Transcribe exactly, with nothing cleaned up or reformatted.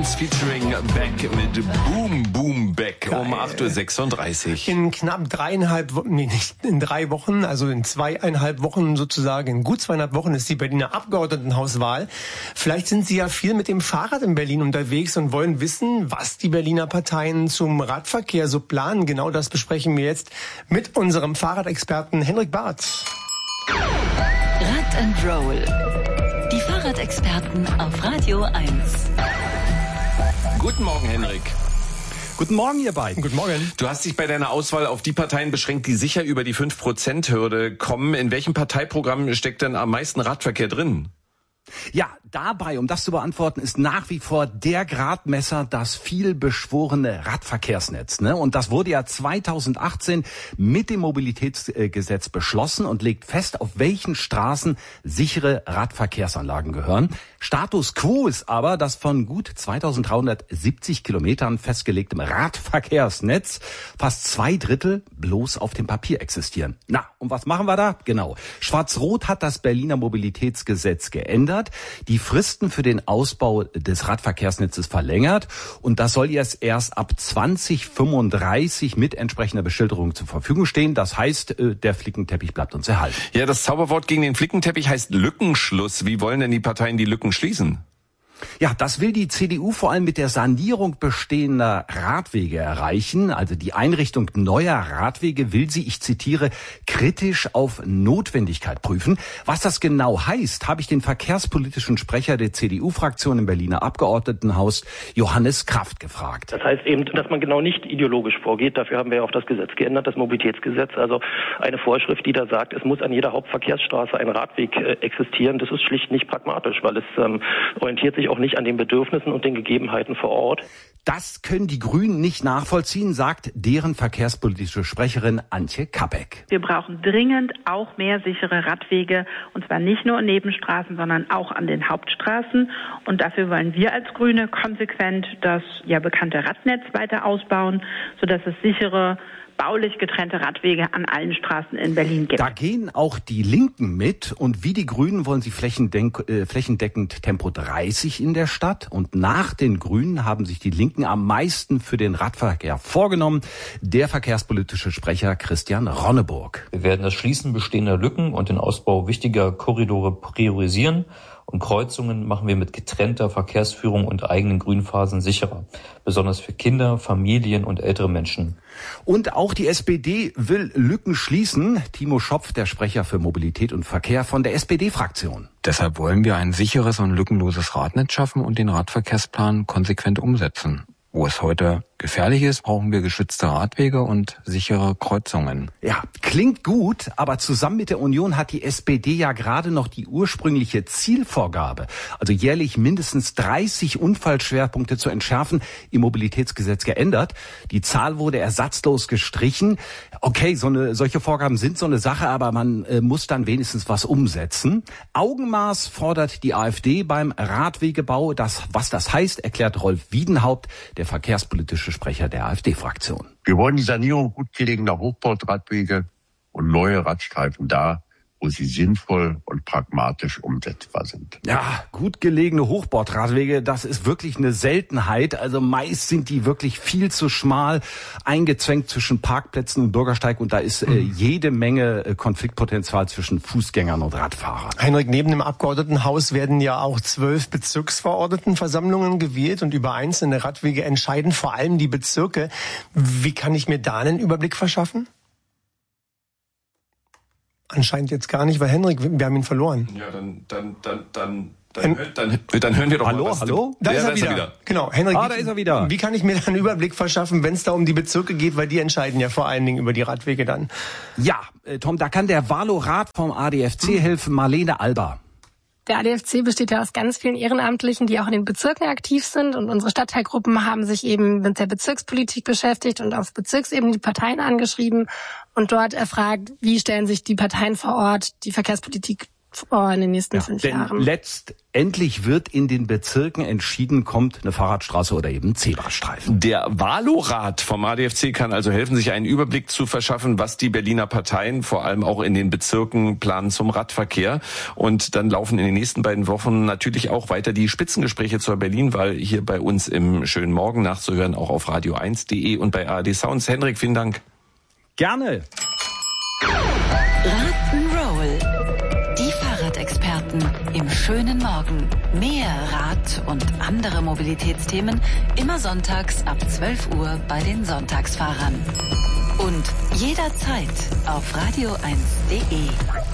eins featuring Beck mit Boom Boom Beck um acht Uhr sechsunddreißig. In knapp dreieinhalb Wochen, nee, nicht in drei Wochen, also in zweieinhalb Wochen sozusagen, in gut zweieinhalb Wochen ist die Berliner Abgeordnetenhauswahl. Vielleicht sind Sie ja viel mit dem Fahrrad in Berlin unterwegs und wollen wissen, was die Berliner Parteien zum Radverkehr so planen. Genau das besprechen wir jetzt mit unserem Fahrradexperten Henrik Barth. Rad and Roll. Die Fahrradexperten auf Radio eins. Guten Morgen, Henrik. Guten Morgen, ihr beiden. Guten Morgen. Du hast dich bei deiner Auswahl auf die Parteien beschränkt, die sicher über die fünf Prozent Hürde kommen. In welchem Parteiprogramm steckt denn am meisten Radverkehr drin? Ja, dabei, um das zu beantworten, ist nach wie vor der Gradmesser das vielbeschworene Radverkehrsnetz. Ne? Und das wurde ja zweitausendachtzehn mit dem Mobilitätsgesetz beschlossen und legt fest, auf welchen Straßen sichere Radverkehrsanlagen gehören. Status quo ist aber, dass von gut zweitausenddreihundertsiebzig Kilometern festgelegtem Radverkehrsnetz fast zwei Drittel bloß auf dem Papier existieren. Na, und was machen wir da? Genau. Schwarz-Rot hat das Berliner Mobilitätsgesetz geändert, die Fristen für den Ausbau des Radverkehrsnetzes verlängert und das soll jetzt erst ab zwanzig fünfunddreißig mit entsprechender Beschilderung zur Verfügung stehen. Das heißt, der Flickenteppich bleibt uns erhalten. Ja, das Zauberwort gegen den Flickenteppich heißt Lückenschluss. Wie wollen denn die Parteien die Lücken schließen? Ja, das will die C D U vor allem mit der Sanierung bestehender Radwege erreichen. Also die Einrichtung neuer Radwege will sie, ich zitiere, kritisch auf Notwendigkeit prüfen. Was das genau heißt, habe ich den verkehrspolitischen Sprecher der C D U-Fraktion im Berliner Abgeordnetenhaus, Johannes Kraft, gefragt. Das heißt eben, dass man genau nicht ideologisch vorgeht. Dafür haben wir ja auch das Gesetz geändert, das Mobilitätsgesetz. Also eine Vorschrift, die da sagt, es muss an jeder Hauptverkehrsstraße ein Radweg äh, existieren. Das ist schlicht nicht pragmatisch, weil es ähm, orientiert sich auch nicht an den Bedürfnissen und den Gegebenheiten vor Ort. Das können die Grünen nicht nachvollziehen, sagt deren verkehrspolitische Sprecherin Antje Kappeck. Wir brauchen dringend auch mehr sichere Radwege, und zwar nicht nur in Nebenstraßen, sondern auch an den Hauptstraßen. Und dafür wollen wir als Grüne konsequent das ja bekannte Radnetz weiter ausbauen, sodass es sichere, baulich getrennte Radwege an allen Straßen in Berlin gibt. Da gehen auch die Linken mit, und wie die Grünen wollen sie flächendeck- äh, flächendeckend Tempo dreißig in der Stadt, und nach den Grünen haben sich die Linken am meisten für den Radverkehr vorgenommen. Der verkehrspolitische Sprecher Christian Ronneburg. Wir werden das Schließen bestehender Lücken und den Ausbau wichtiger Korridore priorisieren. Und Kreuzungen machen wir mit getrennter Verkehrsführung und eigenen Grünphasen sicherer. Besonders für Kinder, Familien und ältere Menschen. Und auch die S P D will Lücken schließen. Timo Schopf, der Sprecher für Mobilität und Verkehr von der S P D-Fraktion. Deshalb wollen wir ein sicheres und lückenloses Radnetz schaffen und den Radverkehrsplan konsequent umsetzen. Wo es heute gefährlich ist, brauchen wir geschützte Radwege und sichere Kreuzungen. Ja, klingt gut, aber zusammen mit der Union hat die S P D ja gerade noch die ursprüngliche Zielvorgabe, also jährlich mindestens dreißig Unfallschwerpunkte zu entschärfen, im Mobilitätsgesetz geändert. Die Zahl wurde ersatzlos gestrichen. Okay, so eine, solche Vorgaben sind so eine Sache, aber man äh, muss dann wenigstens was umsetzen. Augenmaß fordert die AfD beim Radwegebau. Das, was das heißt, erklärt Rolf Wiedenhaupt, der verkehrspolitische Sprecher der AfD-Fraktion. Wir wollen die Sanierung gut gelegener Hochbauradwege und neue Radstreifen da, wo sie sinnvoll und pragmatisch umsetzbar sind. Ja, gut gelegene Hochbordradwege, das ist wirklich eine Seltenheit. Also meist sind die wirklich viel zu schmal, eingezwängt zwischen Parkplätzen und Bürgersteig, und da ist äh, jede Menge äh, Konfliktpotenzial zwischen Fußgängern und Radfahrern. Henrik, neben dem Abgeordnetenhaus werden ja auch zwölf Bezirksverordnetenversammlungen gewählt, und über einzelne Radwege entscheiden vor allem die Bezirke. Wie kann ich mir da einen Überblick verschaffen? Anscheinend jetzt gar nicht, weil Henrik, wir haben ihn verloren. Ja, dann, dann, dann, dann, dann, dann, dann, dann hören wir doch hallo, mal was. Hallo, Da, ja, ist, er da ist wieder. er wieder. Genau, Henrik. Ah, da ist er wieder. Wie kann ich mir da einen Überblick verschaffen, wenn es da um die Bezirke geht, weil die entscheiden ja vor allen Dingen über die Radwege dann. Ja, äh, Tom, da kann der Valorat vom A D F C helfen, Marlene Alba. Der A D F C besteht ja aus ganz vielen Ehrenamtlichen, die auch in den Bezirken aktiv sind, und unsere Stadtteilgruppen haben sich eben mit der Bezirkspolitik beschäftigt und auf Bezirksebene die Parteien angeschrieben und dort erfragt, wie stellen sich die Parteien vor Ort die Verkehrspolitik vor in den nächsten Ja, fünf denn Jahren. letztendlich wird in den Bezirken entschieden, kommt eine Fahrradstraße oder eben ein Zebrastreifen. Der Valorat vom A D F C kann also helfen, sich einen Überblick zu verschaffen, was die Berliner Parteien vor allem auch in den Bezirken planen zum Radverkehr. Und dann laufen in den nächsten beiden Wochen natürlich auch weiter die Spitzengespräche zur Berlin-Wahl hier bei uns im schönen Morgen nachzuhören, auch auf radio eins punkt de und bei A R D Sounds. Henrik, vielen Dank. Gerne. Rock'n'Roll. Die Fahrradexperten im schönen Morgen. Mehr Rad und andere Mobilitätsthemen immer sonntags ab zwölf Uhr bei den Sonntagsfahrern. Und jederzeit auf radio eins punkt de.